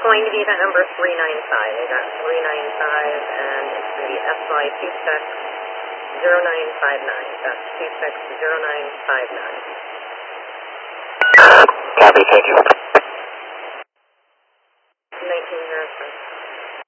going to be event number 395. I got 395, and it's going to be FY 260959. That's 260959. Copy, thank you.